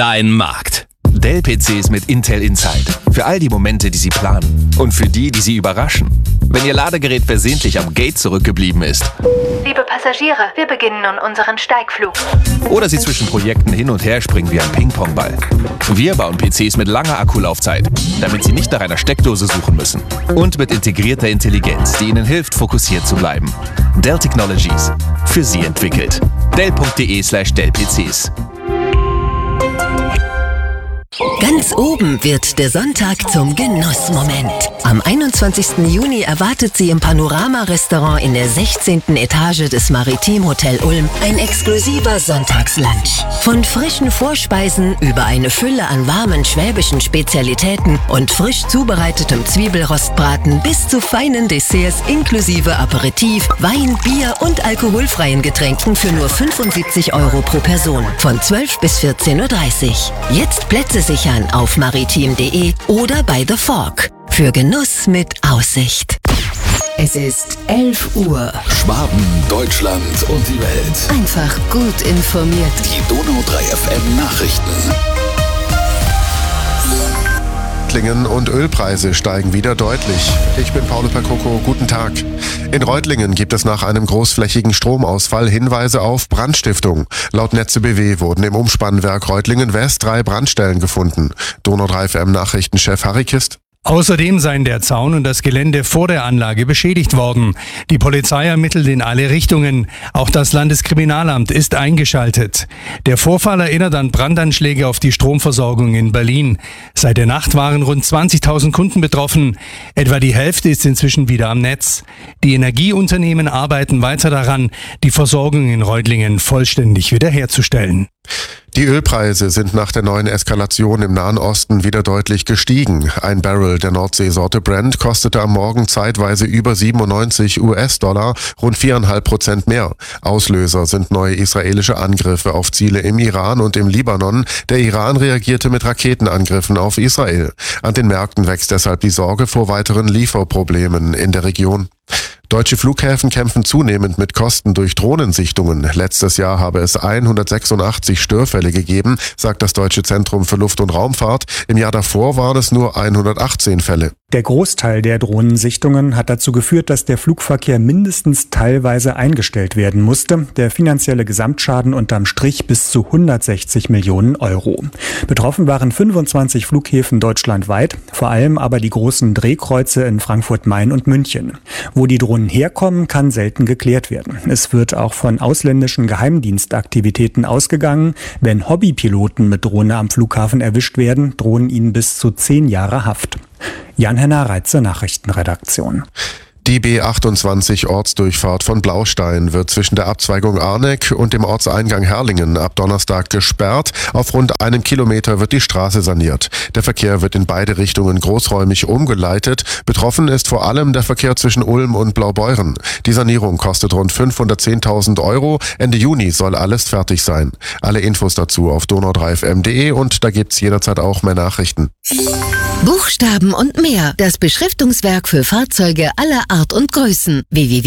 Dein Markt. Dell-PCs mit Intel Inside. Für all die Momente, die Sie planen. Und für die Sie überraschen. Wenn Ihr Ladegerät versehentlich am Gate zurückgeblieben ist. Liebe Passagiere, wir beginnen nun unseren Steigflug. Oder Sie zwischen Projekten hin und her springen wie ein Ping-Pong-Ball. Wir bauen PCs mit langer Akkulaufzeit, damit Sie nicht nach einer Steckdose suchen müssen. Und mit integrierter Intelligenz, die Ihnen hilft, fokussiert zu bleiben. Dell Technologies. Für Sie entwickelt. Dell.de/Dell-PCs. Ganz oben wird der Sonntag zum Genussmoment. Am 21. Juni erwartet Sie im Panorama-Restaurant in der 16. Etage des Maritim Hotel Ulm ein exklusiver Sonntagslunch. Von frischen Vorspeisen über eine Fülle an warmen schwäbischen Spezialitäten und frisch zubereitetem Zwiebelrostbraten bis zu feinen Desserts inklusive Aperitif, Wein, Bier und alkoholfreien Getränken für nur 75 € pro Person von 12 bis 14:30 Uhr. Jetzt Plätze sichern auf maritim.de oder bei The Fork. Für Genuss mit Aussicht. Es ist 11 Uhr. Schwaben, Deutschland und die Welt. Einfach gut informiert. Die Donau 3 FM Nachrichten. Reutlingen und Ölpreise steigen wieder deutlich. Ich bin Paolo Percoco, guten Tag. In Reutlingen gibt es nach einem großflächigen Stromausfall Hinweise auf Brandstiftung. Laut Netze BW wurden im Umspannwerk Reutlingen West 3 Brandstellen gefunden. Donau 3 FM Nachrichtenchef Harry Kist. Außerdem seien der Zaun und das Gelände vor der Anlage beschädigt worden. Die Polizei ermittelt in alle Richtungen. Auch das Landeskriminalamt ist eingeschaltet. Der Vorfall erinnert an Brandanschläge auf die Stromversorgung in Berlin. Seit der Nacht waren rund 20.000 Kunden betroffen. Etwa die Hälfte ist inzwischen wieder am Netz. Die Energieunternehmen arbeiten weiter daran, die Versorgung in Reutlingen vollständig wiederherzustellen. Die Ölpreise sind nach der neuen Eskalation im Nahen Osten wieder deutlich gestiegen. Ein Barrel der Nordseesorte Brent kostete am Morgen zeitweise über 97 US-Dollar, rund 4,5% mehr. Auslöser sind neue israelische Angriffe auf Ziele im Iran und im Libanon. Der Iran reagierte mit Raketenangriffen auf Israel. An den Märkten wächst deshalb die Sorge vor weiteren Lieferproblemen in der Region. Deutsche Flughäfen kämpfen zunehmend mit Kosten durch Drohnensichtungen. Letztes Jahr habe es 186 Störfälle gegeben, sagt das Deutsche Zentrum für Luft- und Raumfahrt. Im Jahr davor waren es nur 118 Fälle. Der Großteil der Drohnensichtungen hat dazu geführt, dass der Flugverkehr mindestens teilweise eingestellt werden musste. Der finanzielle Gesamtschaden unterm Strich bis zu 160 Millionen €. Betroffen waren 25 Flughäfen deutschlandweit, vor allem aber die großen Drehkreuze in Frankfurt, Main und München. Wo die Drohnen herkommen, kann selten geklärt werden. Es wird auch von ausländischen Geheimdienstaktivitäten ausgegangen. Wenn Hobbypiloten mit Drohne am Flughafen erwischt werden, drohen ihnen bis zu 10 Jahre Haft. Jan-Henner Reitze, Nachrichtenredaktion. Die B28 Ortsdurchfahrt von Blaustein wird zwischen der Abzweigung Arneck und dem Ortseingang Herrlingen ab Donnerstag gesperrt. Auf rund 1 Kilometer wird die Straße saniert. Der Verkehr wird in beide Richtungen großräumig umgeleitet. Betroffen ist vor allem der Verkehr zwischen Ulm und Blaubeuren. Die Sanierung kostet rund 510.000 €. Ende Juni soll alles fertig sein. Alle Infos dazu auf donau3fm.de und da gibt's jederzeit auch mehr Nachrichten. Buchstaben und mehr. Das Beschriftungswerk für Fahrzeuge aller Art und Größen.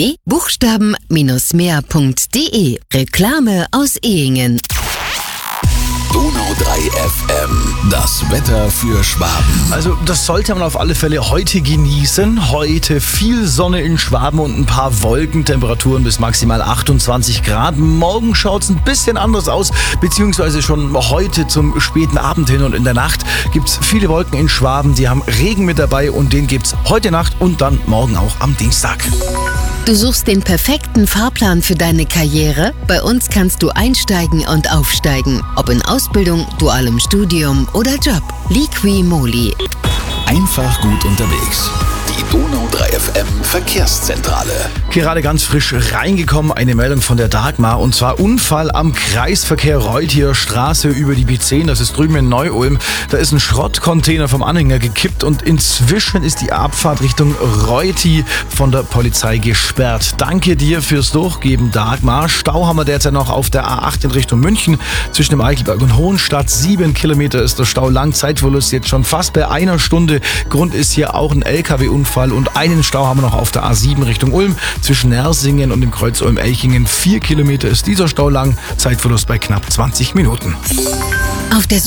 www.buchstaben-mehr.de. Reklame aus Ehingen. Donau 3 FM. Das Wetter für Schwaben. Also das sollte man auf alle Fälle heute genießen. Heute viel Sonne in Schwaben und ein paar Wolken. Temperaturen bis maximal 28 Grad. Morgen schaut es ein bisschen anders aus, beziehungsweise schon heute zum späten Abend hin und in der Nacht gibt es viele Wolken in Schwaben. Die haben Regen mit dabei und den gibt es heute Nacht und dann morgen auch am Dienstag. Du suchst den perfekten Fahrplan für deine Karriere? Bei uns kannst du einsteigen und aufsteigen. Ob in Ausbildung, dualem Studium oder Job. Liqui Moly. Einfach gut unterwegs. Die Donau 3 FM Verkehrszentrale. Gerade ganz frisch reingekommen, eine Meldung von der Dagmar, und zwar Unfall am Kreisverkehr Reuthier Straße über die B10, das ist drüben in Neu-Ulm. Da ist ein Schrottcontainer vom Anhänger gekippt und inzwischen ist die Abfahrt Richtung Reuthi von der Polizei gesperrt. Danke dir fürs Durchgeben, Dagmar. Stau haben wir derzeit noch auf der A8 in Richtung München. Zwischen dem Eichelberg und Hohenstadt 7 Kilometer ist der Stau lang. Zeitverlust jetzt schon fast bei 1 Stunde. Grund ist hier auch ein LKW-Unfall und einen Stau haben wir noch auf der A7 Richtung Ulm. Zwischen Nersingen und dem Kreuz Ulm-Elchingen 4 Kilometer ist dieser Stau lang. Zeitverlust bei knapp 20 Minuten. Auf der